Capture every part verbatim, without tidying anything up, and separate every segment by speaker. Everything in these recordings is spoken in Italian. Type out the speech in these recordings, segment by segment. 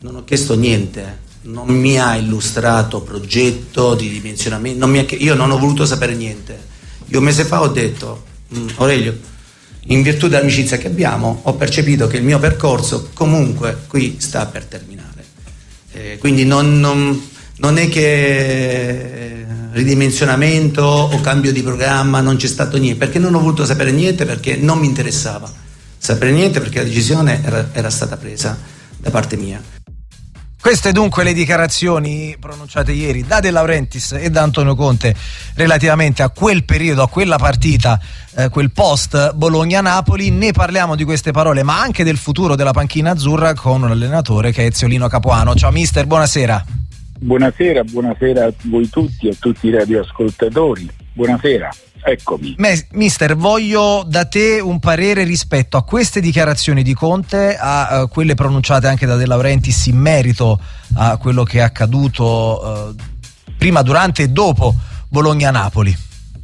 Speaker 1: non ho chiesto niente, non mi ha illustrato progetto di dimensionamento, non mi ha, io non ho voluto sapere niente. Io un mese fa ho detto, Aurelio, in virtù dell'amicizia che abbiamo, ho percepito che il mio percorso comunque qui sta per terminare. Eh, quindi non, non, non è che ridimensionamento o cambio di programma, non c'è stato niente, perché non ho voluto sapere niente, perché non mi interessava sapere niente, perché la decisione era, era stata presa da parte mia.
Speaker 2: Queste dunque le dichiarazioni pronunciate ieri da De Laurentiis e da Antonio Conte relativamente a quel periodo, a quella partita, eh, quel post Bologna-Napoli. Ne parliamo di queste parole, ma anche del futuro della panchina azzurra, con un allenatore che è Eziolino Capuano. Ciao mister, buonasera.
Speaker 3: Buonasera, buonasera a voi tutti e a tutti i radioascoltatori. Buonasera. Eccomi.
Speaker 2: Mister, voglio da te un parere rispetto a queste dichiarazioni di Conte, a uh, quelle pronunciate anche da De Laurentiis in merito a quello che è accaduto uh, prima, durante e dopo Bologna-Napoli.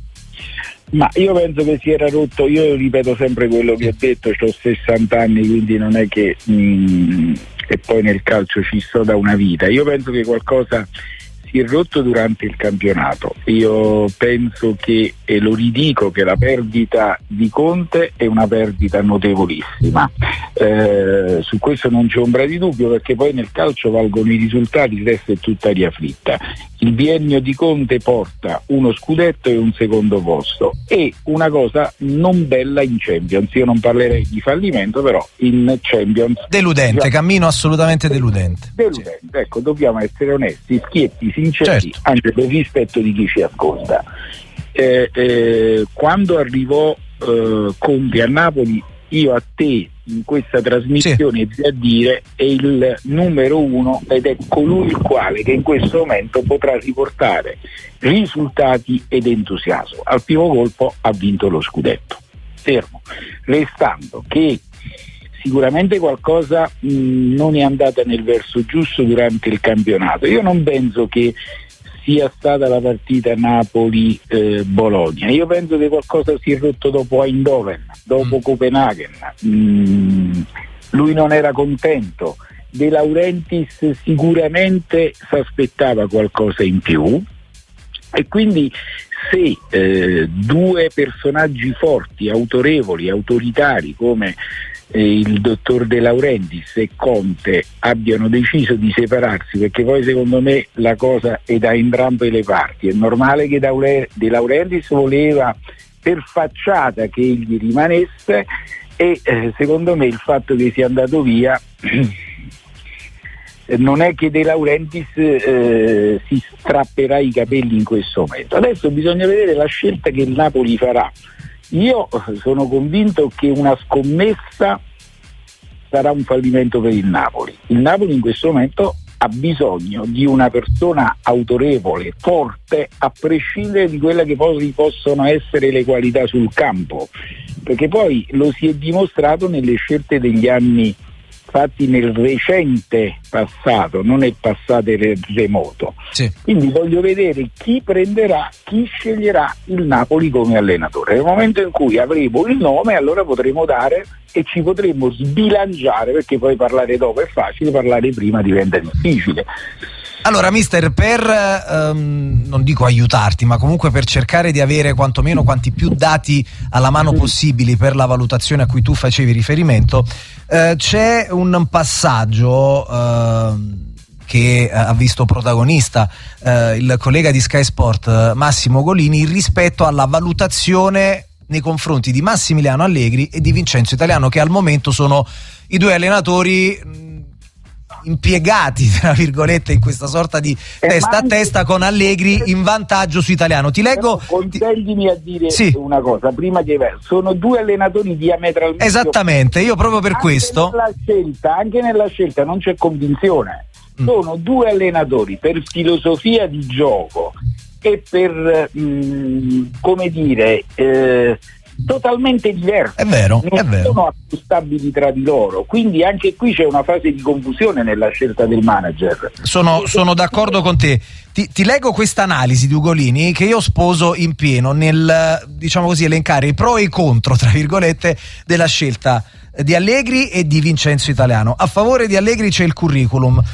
Speaker 3: Ma io penso che si era rotto, io ripeto sempre quello che ho detto, ho sessanta anni, quindi non è che mh, e poi nel calcio ci sto da una vita. Io penso che qualcosa si è rotto durante il campionato. Io penso che, e lo ridico, che la perdita di Conte è una perdita notevolissima. Eh, su questo non c'è ombra di dubbio, perché poi nel calcio valgono i risultati, il resto è tutta aria fritta. Il biennio di Conte porta uno scudetto e un secondo posto, e una cosa non bella in Champions. Io non parlerei di fallimento, però in Champions
Speaker 2: deludente, già, cammino assolutamente deludente.
Speaker 3: Deludente, sì. Ecco, dobbiamo essere onesti, schietti, sinceri, certo, anche per rispetto di chi ci ascolta. Eh, eh, quando arrivò eh, Conte a Napoli, io a te in questa trasmissione ebbi a dire è il numero uno ed è colui il quale che in questo momento potrà riportare risultati ed entusiasmo. Al primo colpo ha vinto lo scudetto, fermo restando che sicuramente qualcosa mh, non è andata nel verso giusto durante il campionato. Io non penso che sia stata la partita Napoli-Bologna, eh, io penso che qualcosa si è rotto dopo Eindhoven, dopo mm. Copenaghen. Mm, lui non era contento, De Laurentiis sicuramente si aspettava qualcosa in più, e quindi se eh, due personaggi forti, autorevoli, autoritari come eh, il dottor De Laurentiis e Conte abbiano deciso di separarsi, perché poi secondo me la cosa è da entrambe le parti, è normale che De Laurentiis voleva per facciata che egli rimanesse, e eh, secondo me il fatto che sia andato via non è che De Laurentiis eh, si strapperà i capelli in questo momento. Adesso bisogna vedere la scelta che il Napoli farà. Io sono convinto che una scommessa sarà un fallimento per il Napoli. Il Napoli in questo momento ha bisogno di una persona autorevole, forte, a prescindere di quelle che poi possono essere le qualità sul campo, perché poi lo si è dimostrato nelle scelte degli anni fatti nel recente passato, non nel passato remoto. Sì. Quindi voglio vedere chi prenderà, chi sceglierà il Napoli come allenatore. Nel momento in cui avremo il nome, allora potremo dare e ci potremo sbilanciare, perché poi parlare dopo è facile, parlare prima diventa difficile.
Speaker 2: Allora mister, per um, non dico aiutarti, ma comunque per cercare di avere quantomeno quanti più dati alla mano possibili per la valutazione a cui tu facevi riferimento, uh, c'è un passaggio uh, che ha visto protagonista uh, il collega di Sky Sport Massimo Golini rispetto alla valutazione nei confronti di Massimiliano Allegri e di Vincenzo Italiano, che al momento sono i due allenatori impiegati, tra virgolette, in questa sorta di eh, testa a testa con Allegri in vantaggio su Italiano. Ti leggo.
Speaker 3: Consiglimi a dire sì. una cosa prima che sono due allenatori diametralmente
Speaker 2: esattamente, io proprio per
Speaker 3: anche
Speaker 2: questo
Speaker 3: nella scelta, anche nella scelta non c'è convinzione. Mm. Sono due allenatori per filosofia di gioco e per mh, come dire eh, totalmente diversi,
Speaker 2: è vero,
Speaker 3: non
Speaker 2: è vero.
Speaker 3: sono accostabili tra di loro, quindi anche qui c'è una fase di confusione nella scelta del manager.
Speaker 2: Sono, sono d'accordo con te. Ti, ti leggo questa analisi di Ugolini che io sposo in pieno nel, diciamo così, elencare i pro e i contro, tra virgolette, della scelta di Allegri e di Vincenzo Italiano. A favore di Allegri c'è il curriculum,